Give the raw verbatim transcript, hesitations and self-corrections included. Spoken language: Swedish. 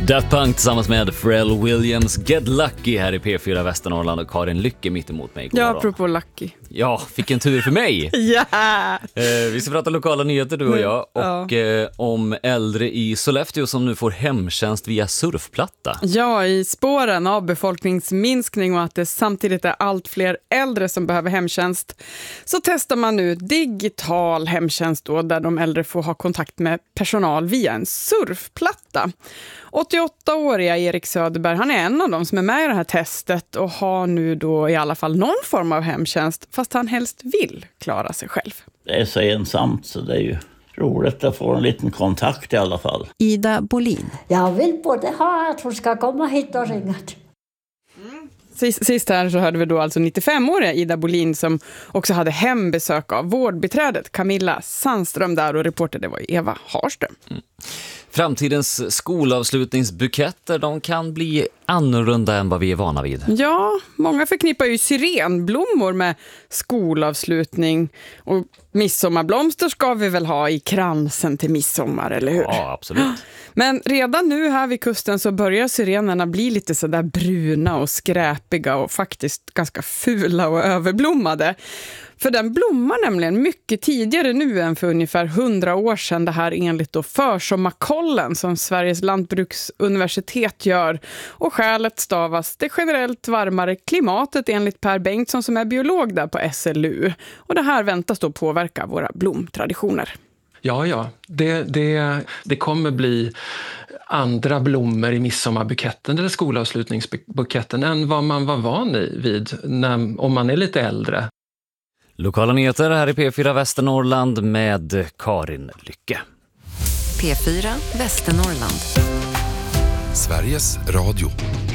Daft Punk tillsammans med Pharrell Williams, Get Lucky här i P fyra Västernorrland och Karin Lycke mitt emot mig. Ja, apropå Lucky. Ja, fick en tur för mig. Ja! eh, vi ska prata lokala nyheter du och jag och ja. eh, om äldre i Sollefteå som nu får hemtjänst via surfplatta. Ja, i spåren av befolkningsminskning och att det samtidigt är allt fler äldre som behöver hemtjänst så testar man nu digital hemtjänst då, där de äldre får ha kontakt med personal via en surfplatta. åttioåttaåriga Erik Söderberg, han är en av dem som är med i det här testet och har nu då i alla fall någon form av hemtjänst, fast han helst vill klara sig själv. Det är så ensamt så det är ju roligt att få en liten kontakt i alla fall. Ida Bolin. Jag vill både ha att hon ska komma hit och ringa. Sist, sist här så hörde vi då alltså nittiofemåriga Ida Bolin som också hade hembesök av vårdbiträdet Camilla Sandström där, och reporter det var Eva Harström. Mm. Framtidens skolavslutningsbuketter, de kan bli annorlunda än vad vi är vana vid. Ja, många förknippar ju syrenblommor med skolavslutning, och midsommarblomster ska vi väl ha i kransen till midsommar, eller hur? Ja, absolut. Men redan nu här vid kusten så börjar syrenerna bli lite så där bruna och skräpiga och faktiskt ganska fula och överblommade. För den blommar nämligen mycket tidigare nu än för ungefär hundra år sedan, det här enligt då försommarkollen som Sveriges lantbruksuniversitet gör. Och skälet stavas det generellt varmare klimatet enligt Per Bengtsson som är biolog där på S L U. Och det här väntas då påverka våra blomtraditioner. Ja, ja. Det, det, det kommer bli andra blommor i midsommarbuketten eller skolavslutningsbuketten än vad man var van vid när, om man är lite äldre. Lokala nyheter här i P fyra Västernorrland med Karin Lycke. P fyra Västernorrland. Sveriges Radio.